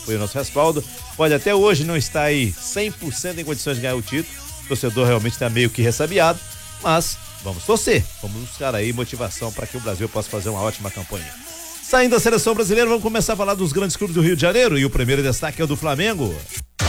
apoio e nosso respaldo. Pode até hoje não estar aí 100% em condições de ganhar o título. O torcedor realmente está meio que ressabiado, mas vamos torcer, vamos buscar aí motivação para que o Brasil possa fazer uma ótima campanha. Saindo da seleção brasileira, vamos começar a falar dos grandes clubes do Rio de Janeiro, e o primeiro destaque é o do Flamengo.